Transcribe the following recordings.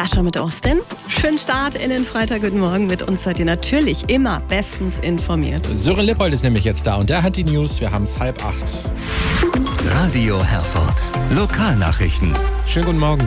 Sascha mit Austin. Schönen Start in den Freitag. Guten Morgen. Mit uns seid ihr natürlich immer bestens informiert. Sören Lippold ist nämlich jetzt da und der hat die News. Wir haben es 7:30. Radio Herford. Lokalnachrichten. Schönen guten Morgen.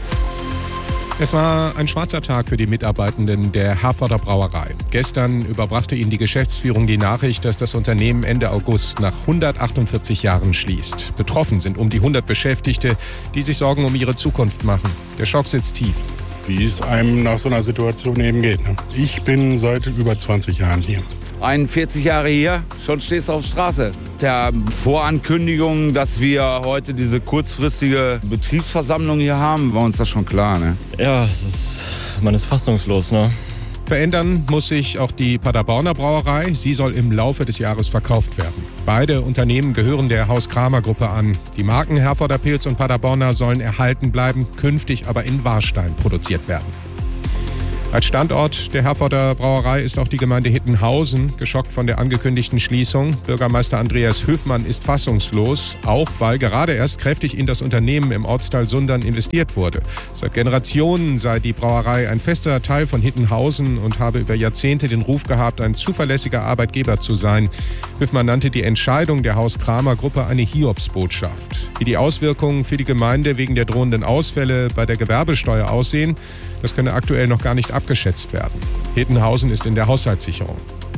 Es war ein schwarzer Tag für die Mitarbeitenden der Herforder Brauerei. Gestern überbrachte ihnen die Geschäftsführung die Nachricht, dass das Unternehmen Ende August nach 148 Jahren schließt. Betroffen sind um die 100 Beschäftigte, die sich Sorgen um ihre Zukunft machen. Der Schock sitzt tief. Wie es einem nach so einer Situation eben geht. Ich bin seit über 20 Jahren hier. 41 Jahre hier, schon stehst du auf Straße. Der Vorankündigung, dass wir heute diese kurzfristige Betriebsversammlung hier haben, war uns das schon klar, ne? Ja, man ist fassungslos, ne? Verändern muss sich auch die Paderborner Brauerei. Sie soll im Laufe des Jahres verkauft werden. Beide Unternehmen gehören der Haus-Kramer-Gruppe an. Die Marken Herforder Pils und Paderborner sollen erhalten bleiben, künftig aber in Warstein produziert werden. Als Standort der Herforder Brauerei ist auch die Gemeinde Hittenhausen, geschockt von der angekündigten Schließung. Bürgermeister Andreas Höfmann ist fassungslos, auch weil gerade erst kräftig in das Unternehmen im Ortsteil Sundern investiert wurde. Seit Generationen sei die Brauerei ein fester Teil von Hittenhausen und habe über Jahrzehnte den Ruf gehabt, ein zuverlässiger Arbeitgeber zu sein. Höfmann nannte die Entscheidung der Haus-Kramer-Gruppe eine Hiobsbotschaft. Wie die Auswirkungen für die Gemeinde wegen der drohenden Ausfälle bei der Gewerbesteuer aussehen, das könne aktuell noch gar nicht abgeschätzt werden. Hittenhausen ist in der Haushaltssicherung.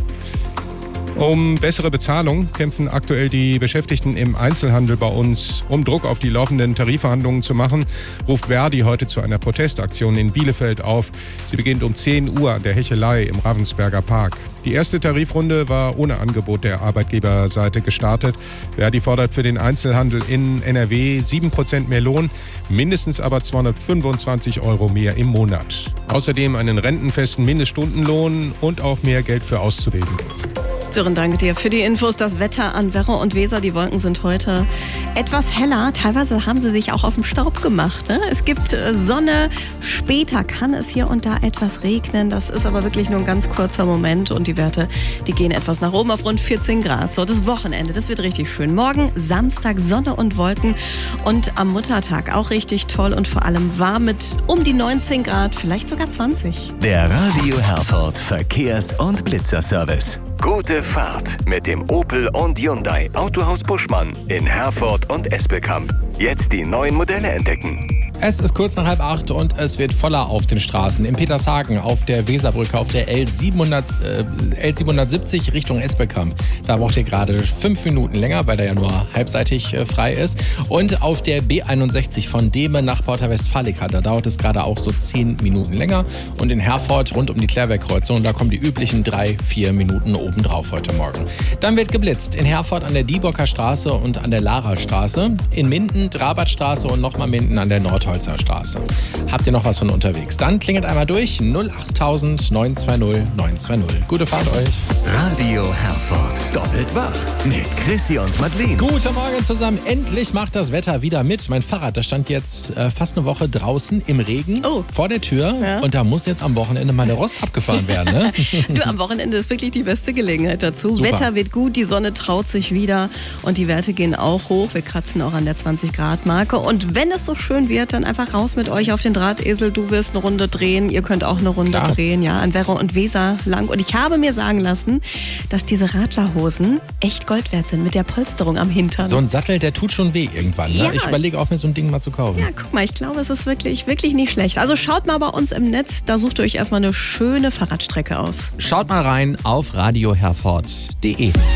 Um bessere Bezahlung kämpfen aktuell die Beschäftigten im Einzelhandel bei uns. Um Druck auf die laufenden Tarifverhandlungen zu machen, ruft Verdi heute zu einer Protestaktion in Bielefeld auf. Sie beginnt um 10 Uhr an der Hechelei im Ravensberger Park. Die erste Tarifrunde war ohne Angebot der Arbeitgeberseite gestartet. Verdi fordert für den Einzelhandel in NRW 7% mehr Lohn, mindestens aber 225 € mehr im Monat. Außerdem einen rentenfesten Mindeststundenlohn und auch mehr Geld für Auszubildende. Sören, danke dir für die Infos. Das Wetter an Werra und Weser, die Wolken sind heute etwas heller. Teilweise haben sie sich auch aus dem Staub gemacht, ne? Es gibt Sonne, später kann es hier und da etwas regnen. Das ist aber wirklich nur ein ganz kurzer Moment und die Werte, die gehen etwas nach oben auf rund 14 Grad. So, das Wochenende, das wird richtig schön. Morgen Samstag Sonne und Wolken und am Muttertag auch richtig toll und vor allem warm mit um die 19 Grad, vielleicht sogar 20. Der Radio Herford Verkehrs- und Blitzerservice. Gute Fahrt mit dem Opel und Hyundai Autohaus Buschmann in Herford und Espelkamp. Jetzt die neuen Modelle entdecken. Es ist kurz nach 7:30 und es wird voller auf den Straßen. In Petershagen auf der Weserbrücke, auf der L770 Richtung Espelkamp. Da braucht ihr gerade 5 Minuten länger, weil der ja nur halbseitig frei ist. Und auf der B61 von Dehme nach Porta Westfalica, da dauert es gerade auch so 10 Minuten länger. Und in Herford rund um die Klärwerkkreuzung, da kommen die üblichen 3-4 Minuten obendrauf heute Morgen. Dann wird geblitzt in Herford an der Diebocker Straße und an der Larastraße. In Minden, Drabertstraße und nochmal Minden an der Nordholzer Straße. Habt ihr noch was von unterwegs? Dann klingelt einmal durch 08000 920 920. Gute Fahrt euch. Radio Herford. Doppelt wach mit Chrissy und Madeleine. Guten Morgen zusammen. Endlich macht das Wetter wieder mit. Mein Fahrrad, das stand jetzt fast eine Woche draußen im Regen vor der Tür. Ja. Und da muss jetzt am Wochenende meine Rost abgefahren werden. Ne? Du, am Wochenende ist wirklich die beste Gelegenheit dazu. Super. Wetter wird gut, die Sonne traut sich wieder und die Werte gehen auch hoch. Wir kratzen auch an der 20-Grad-Marke. Und wenn es so schön wird, dann einfach raus mit euch auf den Drahtesel. Du wirst eine Runde drehen, ihr könnt auch eine Runde drehen, ja, an Werra und Weser lang. Und ich habe mir sagen lassen, dass diese Radlerhosen echt Gold wert sind mit der Polsterung am Hintern. So ein Sattel, der tut schon weh irgendwann. Ne? Ja. Ich überlege auch, mir so ein Ding mal zu kaufen. Ja, guck mal, ich glaube, es ist wirklich, wirklich nicht schlecht. Also schaut mal bei uns im Netz, da sucht ihr euch erstmal eine schöne Fahrradstrecke aus. Schaut mal rein auf radioherford.de.